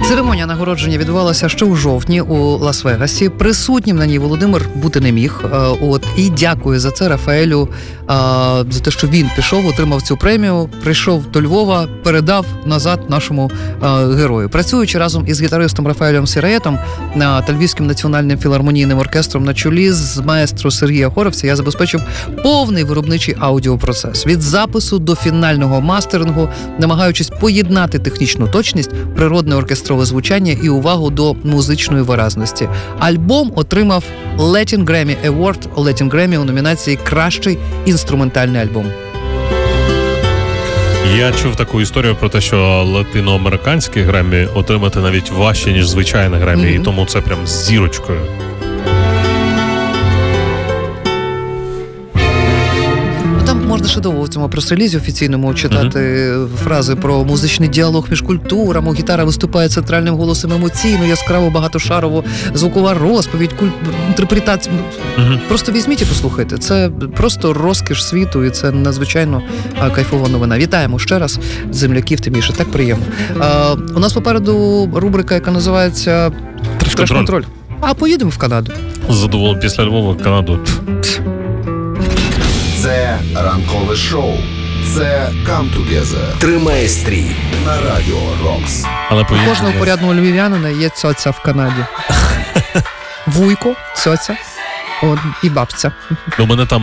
Церемонія нагородження відбувалася ще у жовтні у Лас-Вегасі. Присутнім на ній Володимир бути не міг. І дякую за це Рафаелю, за те, що він пішов, отримав цю премію, прийшов до Львова, передав назад нашому герою. Працюючи разом із гітаристом Рафаелем Сіраєтом та Львівським національним філармонійним оркестром на чолі з маестро Сергія Хоровця, я забезпечив повний виробничий аудіопроцес. Від запису до фінального мастерингу, намагаючись поєднати технічну точність, природне оркестрове звучання і увагу до музичної виразності. Альбом отримав Latin Grammy Award, Latin Grammy у номінації «Кращий інструментальний альбом». Я чув таку історію про те, що латиноамериканські Греммі отримати навіть важче, ніж звичайне Греммі, і тому це прям з зірочкою. Можна ще довго в цьому прес-релізі офіційному читати фрази про музичний діалог між культурами, гітара виступає центральним голосом емоційно, яскраво, багатошарово, звукова розповідь, інтерпретація. Просто візьміть і послухайте. Це просто розкіш світу, і це надзвичайно кайфова новина. Вітаємо ще раз земляків, тим більше, так приємно. У нас попереду рубрика, яка називається «Треш-контроль». А поїдемо в Канаду. Задоволено після Львова в Канаду. Це ранкове шоу. Це Come Together. Тримай стрій на Радіо Рокс. У кожного порядного львів'янина є цьоця в Канаді. Вуйко, цьоця і бабця. У мене там